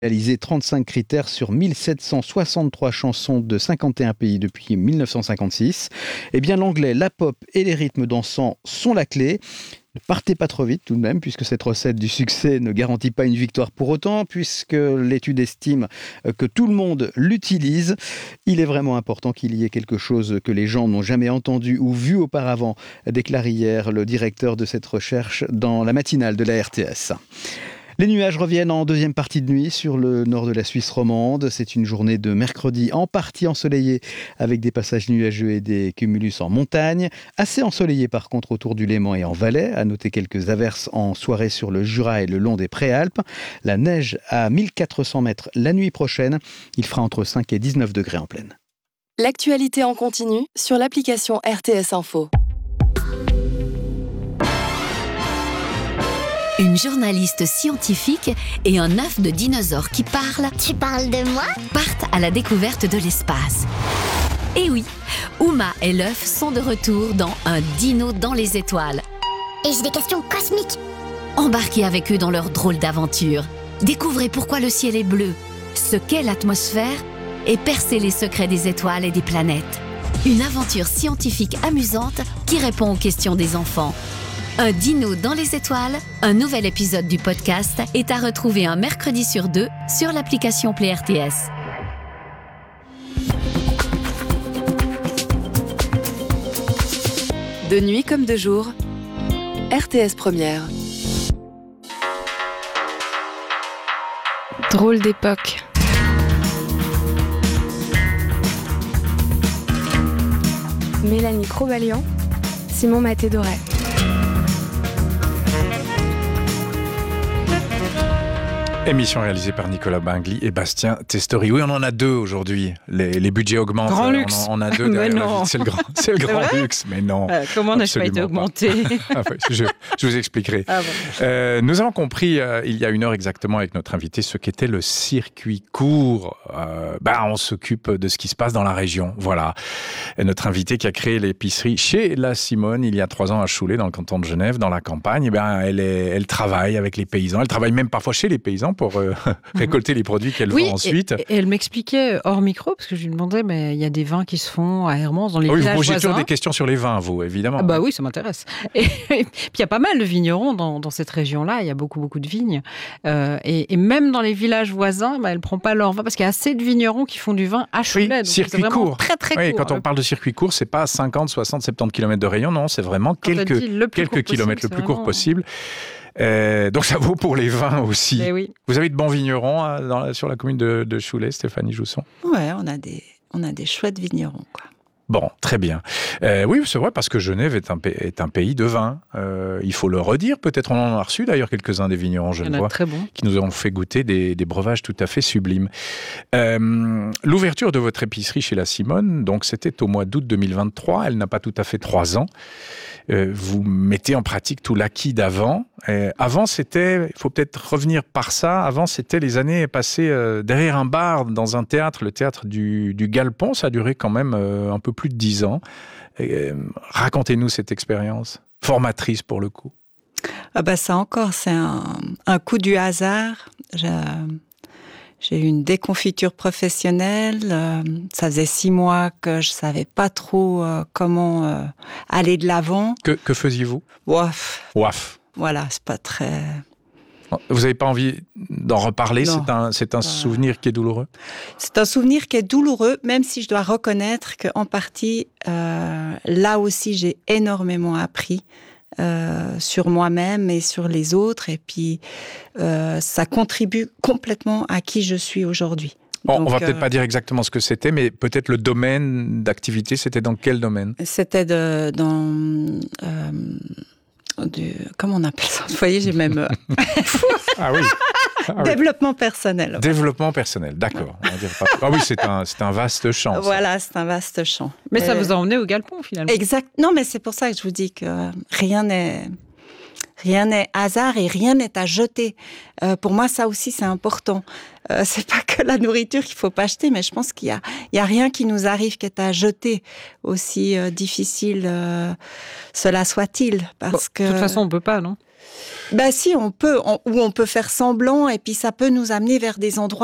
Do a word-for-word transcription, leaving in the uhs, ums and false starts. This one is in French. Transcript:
réalisé trente-cinq critères sur mille sept cent soixante-trois chansons de cinquante et un pays depuis dix-neuf cent cinquante-six. Eh bien, l'anglais, la pop et les rythmes dansants sont la clé. Ne partez pas trop vite tout de même, puisque cette recette du succès ne garantit pas une victoire pour autant, puisque l'étude estime que tout le monde l'utilise. Il est vraiment important qu'il y ait quelque chose que les gens n'ont jamais entendu ou vu auparavant, déclare hier le directeur de cette recherche dans la matinale de la R T S. Les nuages reviennent en deuxième partie de nuit sur le nord de la Suisse romande. C'est une journée de mercredi en partie ensoleillée avec des passages nuageux et des cumulus en montagne. Assez ensoleillé par contre autour du Léman et en Valais. À noter quelques averses en soirée sur le Jura et le long des Préalpes. La neige à mille quatre cents mètres la nuit prochaine. Il fera entre cinq et dix-neuf degrés en plaine. L'actualité en continu sur l'application R T S Info. Une journaliste scientifique et un œuf de dinosaure qui parle. Tu parles de moi ? Partent à la découverte de l'espace. Et oui, Uma et l'œuf sont de retour dans Un dino dans les étoiles. Et j'ai des questions cosmiques. Embarquez avec eux dans leur drôle d'aventure. Découvrez pourquoi le ciel est bleu, ce qu'est l'atmosphère et percez les secrets des étoiles et des planètes. Une aventure scientifique amusante qui répond aux questions des enfants. Un dino dans les étoiles, un nouvel épisode du podcast est à retrouver un mercredi sur deux sur l'application Play R T S. De nuit comme de jour, R T S Première. Drôle d'époque. Mélanie Crobalian, Simon Maté-Doré. Émission réalisée par Nicolas Bingli et Bastien Testori. Oui, on en a deux aujourd'hui. Les, les budgets augmentent. Grand luxe. On, en, on a deux derrière. C'est le grand, c'est le C'est grand vrai luxe, mais non. Euh, comment n'a-je pas été augmenté? Ah, ouais, je, je vous expliquerai. Ah bon. euh, nous avons compris euh, il y a une heure exactement avec notre invité ce qu'était le circuit court. Euh, bah, on s'occupe de ce qui se passe dans la région. Voilà. Et notre invité qui a créé l'épicerie chez La Simone il y a trois ans à Choulé, dans le canton de Genève, dans la campagne. Eh ben, elle, est, elle travaille avec les paysans. Elle travaille même parfois chez les paysans pour euh, récolter les produits qu'elle oui, vend ensuite. Et, et elle m'expliquait hors micro, parce que je lui demandais, mais il y a des vins qui se font à Hermance, dans les oui, villages vous posez voisins. toujours des questions sur les vins, vous, évidemment. Ah bah oui, ça m'intéresse. Et, et puis il y a pas mal de vignerons dans, dans cette région-là, il y a beaucoup, beaucoup de vignes. Euh, et, et même dans les villages voisins, bah, elle ne prend pas leur vin, parce qu'il y a assez de vignerons qui font du vin à Cholet. Oui, circuit court. Très, très oui, court. Quand on parle de circuit court, c'est pas cinquante, soixante, soixante-dix kilomètres de rayon, non, c'est vraiment quand quelques, quelques kilomètres, possible, le plus court vraiment... possible. Euh, donc ça vaut pour les vins aussi. Oui. Vous avez de bons vignerons hein, dans, sur la commune de, de Choulé, Stéphanie Jousson? Ouais, on a des, on a des chouettes vignerons, quoi. Bon, très bien. Euh, oui, c'est vrai, parce que Genève est un, est un pays de vin. Euh, il faut le redire. Peut-être on en a reçu d'ailleurs quelques-uns des vignerons genevois très bon. qui nous ont fait goûter des, des breuvages tout à fait sublimes. Euh, l'ouverture de votre épicerie chez La Simone, donc c'était au mois d'août deux mille vingt-trois. Elle n'a pas tout à fait trois ans. Euh, vous mettez en pratique tout l'acquis d'avant. Euh, avant, c'était, il faut peut-être revenir par ça, avant, c'était les années passées euh, derrière un bar, dans un théâtre, le théâtre du, du Galpon. Ça a duré quand même euh, un peu plus de dix ans. Euh, racontez-nous cette expérience, formatrice pour le coup. Ah bah ça encore, c'est un, un coup du hasard. J'ai, j'ai eu une déconfiture professionnelle. Euh, ça faisait six mois que je savais pas trop euh, comment euh, aller de l'avant. Que, que faisiez-vous? Ouaf. Ouaf. Voilà, c'est pas très... Vous n'avez pas envie d'en reparler? Non. C'est un, c'est un euh... souvenir qui est douloureux? C'est un souvenir qui est douloureux, même si je dois reconnaître qu'en partie, euh, là aussi, j'ai énormément appris euh, sur moi-même et sur les autres. Et puis, euh, ça contribue complètement à qui je suis aujourd'hui. Bon, Donc, on va euh, peut-être pas dire exactement ce que c'était, mais peut-être le domaine d'activité, c'était dans quel domaine? C'était de, dans... Euh, Du, comment on appelle ça? Vous voyez, j'ai même... ah oui. Ah oui. Développement personnel. Développement personnel, d'accord. On va dire pas... Ah oui, c'est un, c'est un vaste champ. Ça. Voilà, c'est un vaste champ. Mais euh... ça vous a emmené au Galpon, finalement. Exact. Non, mais c'est pour ça que je vous dis que rien n'est... Rien n'est hasard et rien n'est à jeter. Euh, pour moi, ça aussi, c'est important. Euh, c'est pas que la nourriture qu'il faut pas acheter, mais je pense qu'il y a, il y a rien qui nous arrive qui est à jeter, aussi euh, difficile euh, cela soit-il. Parce bon, que... De toute façon, on peut pas, non? Bah si, on peut, on, ou on peut faire semblant, et puis ça peut nous amener vers des endroits